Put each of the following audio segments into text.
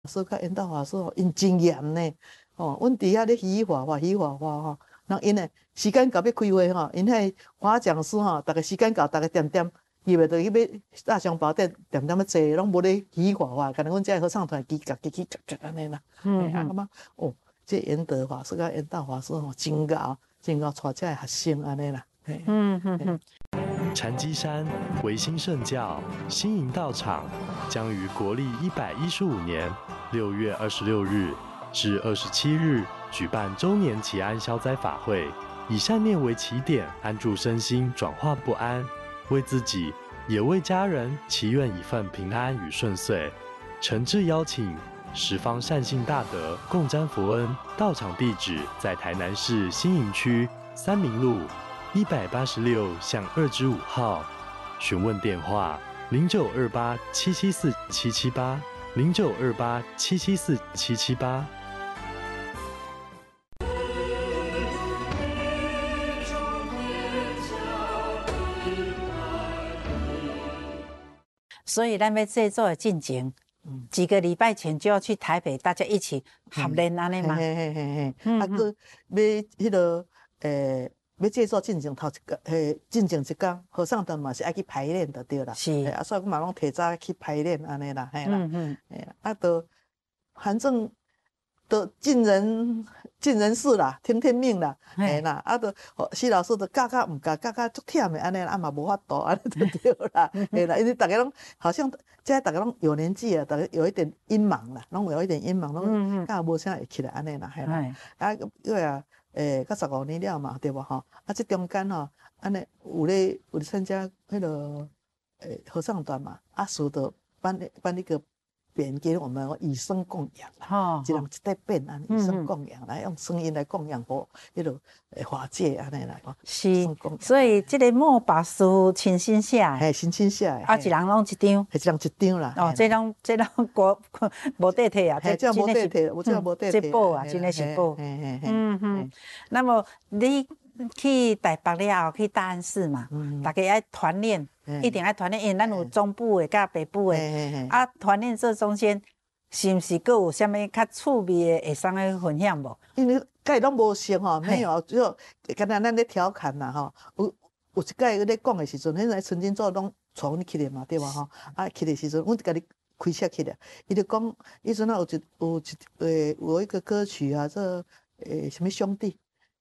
师甲引导法师吼，因真严呢。哦，阮伫遐咧喜华吼，人因诶时间到要开会吼，因迄华讲师吼，逐个时间到，逐个点入来就去买大雄宝殿点要坐，拢无咧喜华，可能阮遮合唱团叽安尼啦。啊，感觉哦，这延德法师甲引导法师吼，真够带遮学生安尼啦。 禅机山维新圣教新营道场将于国历115年6月26日至27日举办周年祈安消灾法会，以善念为起点，安住身心，转化不安，为自己也为家人祈愿一份平安与顺遂。诚挚邀请十方善信大德共沾佛恩。道场地址在台南市新营区三民路186巷2-5号，询问电话0928774778，0928774778。 所以咱要制作的进前，几个礼拜前就要去台北，大家一起合练安尼嘛。 啊，搁要迄落要制作进前进前一工，和尚团嘛是爱去排练的对啦。 是啊，所以我嘛拢提早去排练安尼啦，嘿啦，啊，反正尽人事啦，听天命啦，嘿啦，啊，施老师教唔教，教足忝的安尼啦，啊嘛无法度安尼就对啦，嘿啦，因为大家拢好像大家拢有年纪啊，大家有一点阴盲啦，拢有一点阴盲，拢教无啥会起来安尼啦，嘿啦，啊，因为啊，到15年了嘛，对无吼？啊，这中间吼，安尼有咧参加迄个合唱团嘛，啊，属的办那个。变给我们以声供养啦，一人一块变啊，以声供养来用声音来供养佛，迄落法界安尼来讲。 是，所以这个墨宝师傅亲身写的， 嘿，亲身写的。 啊，一人拢一张， 一人一张啦。 哦，这拢国无得摕啊， 这真无得摕，有这无得摕。 这宝啊，真的是宝。那么你去台北了后去大安寺嘛，大家爱团练。一定爱团练，因为咱有中部的甲北部的，啊，团练这中间是毋是阁有啥物较趣味的会送来分享无？ 因为甲伊拢无熟吼，没有，就敢若咱咧调侃啦吼，有一届咧讲的时阵，迄个陈金座拢带阮去咧嘛，对吧吼？啊，去的时阵，阮就甲你开车去咧，伊就讲，伊阵啊有一个歌曲啊，这什么兄弟，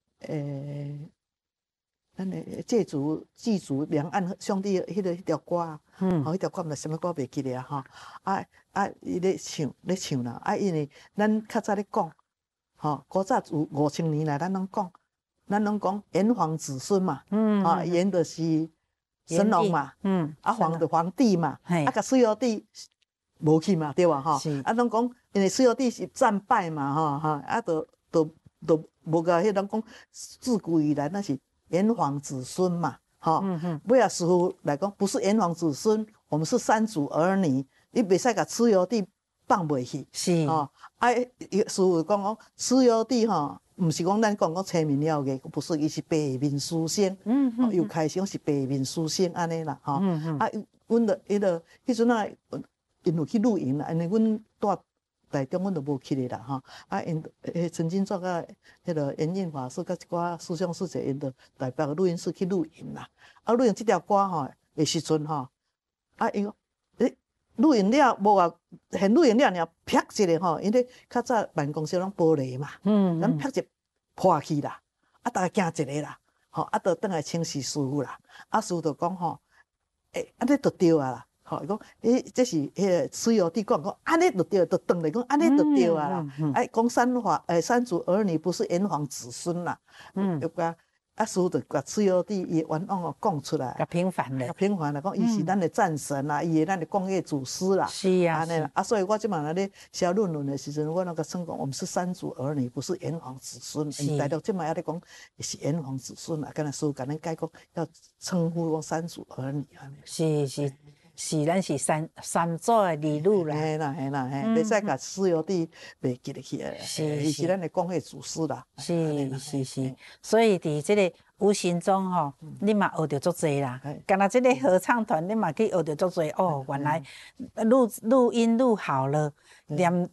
咱的祭祖两岸兄弟迄条歌啊，迄条歌毋知什么歌袂记咧啊吼，伊咧唱啦，啊，因为咱较早咧讲，吼，古早有5000年来，咱拢讲炎黄子孙嘛，啊，炎的是神农嘛，啊，黄的皇帝嘛，啊，甲隋炀帝无去嘛，对吧吼？啊，拢讲因为隋炀帝是战败嘛，吼，啊，都无甲迄人讲自古以来那是。炎黄子孙嘛，哈，尾啊师傅来讲，不是炎黄子孙，我们是三祖儿女，你袂使甲蚩尤帝放袂去， 是， 哦，啊，师傅讲蚩尤帝吼，毋是讲咱讲青面了嘅，不是，伊是白面书生，又开始是白面书生安尼啦，吼，啊，阮着迄阵啊，因有去露营啦，因为阮住台中阮就无去咧啦，吼，啊，因陈金作甲迄个延印法师甲一寡师兄师姐，因着台北录音室去录音啦。啊，录音即条歌吼的时阵吼，啊，因录音了无啊，现录音了尔啪一个吼，因为较早办公室拢玻璃嘛，咱啪一破去啦，啊，大家惊一个啦，吼，啊，着转来请示师傅啦，啊，师傅就讲吼，安尼就对啊啦。吼，伊讲，这是迄个蚩尤帝讲，安尼就对，就转来讲，安尼就对啊啦。讲三祖儿女不是炎黄子孙啦。又甲师傅就甲蚩尤帝伊冤枉讲出来， 甲平反了， 平反了，讲伊是咱的战神啦，伊是咱的工业祖师啦。 是啊， 安尼啦。啊，所以我即满咧写论文的时阵，我那个算讲，我们是三祖儿女，不是炎黄子孙。大陆即满也咧讲，是炎黄子孙啊。敢若师傅甲咱解讲，要称呼讲三祖儿女安尼。 是，咱是三祖的儿女啦。 嘿啦，袂使甲蚩尤帝袂记得去啊。伊是咱的工业祖师啦。 是，所以伫即个无形中吼，你嘛学着足济啦。敢若即个合唱团，你嘛去学着足济哦。原来录音录好了，